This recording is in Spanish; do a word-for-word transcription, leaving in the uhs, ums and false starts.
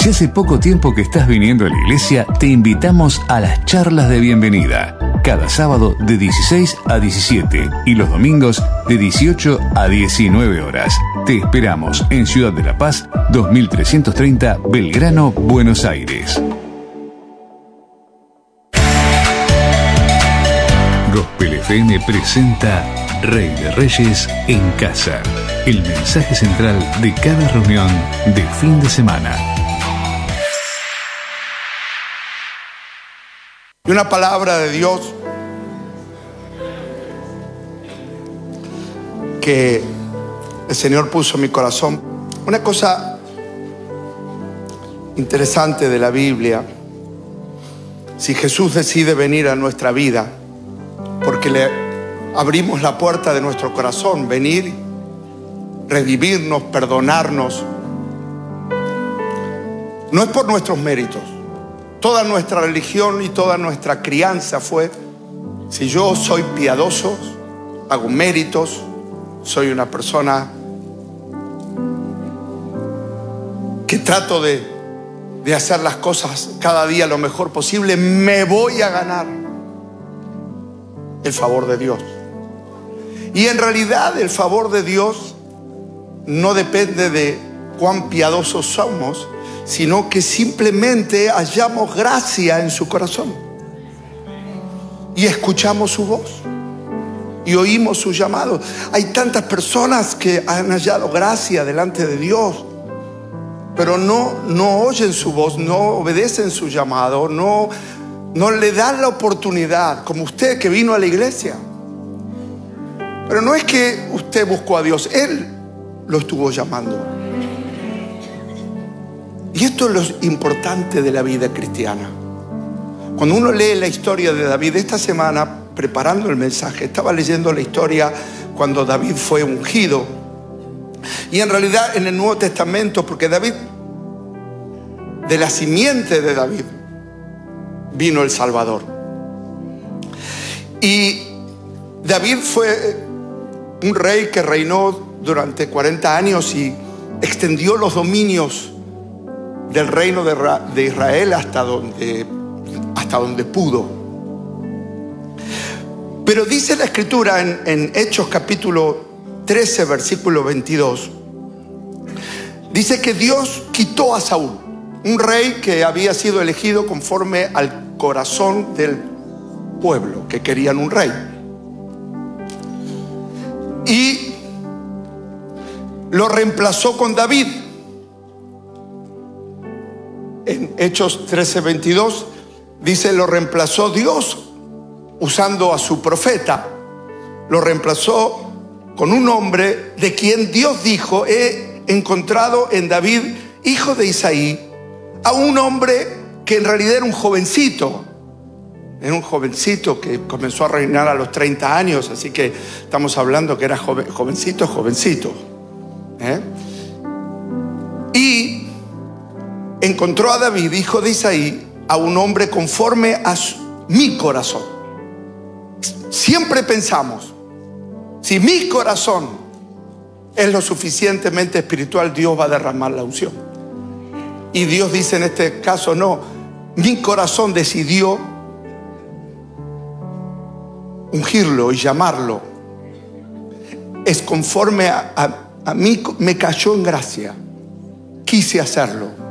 Si hace poco tiempo que estás viniendo a la iglesia, te invitamos a las charlas de bienvenida. Cada sábado de dieciséis a diecisiete y los domingos de dieciocho a diecinueve horas. Te esperamos en Ciudad de la Paz, dos mil trescientos treinta, Belgrano, Buenos Aires. Gospel F M presenta Rey de Reyes en Casa. El mensaje central de cada reunión de fin de semana. Y una palabra de Dios que el Señor puso en mi corazón. Una cosa interesante de la Biblia: si Jesús decide venir a nuestra vida, porque le abrimos la puerta de nuestro corazón, venir, revivirnos, perdonarnos, no es por nuestros méritos. Toda nuestra religión y toda nuestra crianza fue: si yo soy piadoso, hago méritos, soy una persona que trato de, de hacer las cosas cada día lo mejor posible, me voy a ganar el favor de Dios. Y en realidad el favor de Dios no depende de cuán piadosos somos, sino que simplemente hallamos gracia en su corazón y escuchamos su voz y oímos su llamado. Hay tantas personas que han hallado gracia delante de Dios, pero no, no oyen su voz, no obedecen su llamado, no, no le dan la oportunidad, como usted que vino a la iglesia. Pero no es que usted buscó a Dios, Él lo estuvo llamando. Y esto es lo importante de la vida cristiana. Cuando uno lee la historia de David, esta semana, preparando el mensaje, estaba leyendo la historia cuando David fue ungido. Y en realidad en el Nuevo Testamento, porque David, de la simiente de David, vino el Salvador. Y David fue un rey que reinó durante cuarenta años y extendió los dominios del reino de Israel hasta donde, hasta donde pudo. Pero dice la Escritura en, en Hechos capítulo trece, versículo veintidós, dice que Dios quitó a Saúl, un rey que había sido elegido conforme al corazón del pueblo, que querían un rey, y lo reemplazó con David. En Hechos trece, veintidós dice: lo reemplazó Dios usando a su profeta, lo reemplazó con un hombre de quien Dios dijo: he encontrado en David, hijo de Isaí, a un hombre que en realidad era un jovencito. Era un jovencito que comenzó a reinar a los treinta años, así que estamos hablando que era joven, jovencito, jovencito. ¿Eh? Y encontró a David, hijo de Isaí, a un hombre conforme a su, mi corazón. Siempre pensamos, si mi corazón es lo suficientemente espiritual, Dios va a derramar la unción. Y Dios dice en este caso: no, mi corazón decidió ungirlo y llamarlo. Es conforme a, a, a mí, me cayó en gracia, quise hacerlo.